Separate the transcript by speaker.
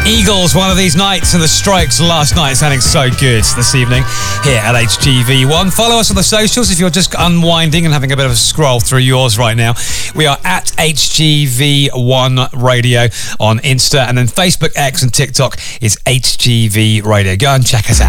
Speaker 1: Eagles, one of these nights, and the Strokes last night, sounding so good this evening here at HGV1. Follow us on the socials if you're just unwinding and having a bit of a scroll through yours right now. We are at HGV1 Radio on Insta, and then Facebook, X and TikTok is HGV Radio. Go and check us out.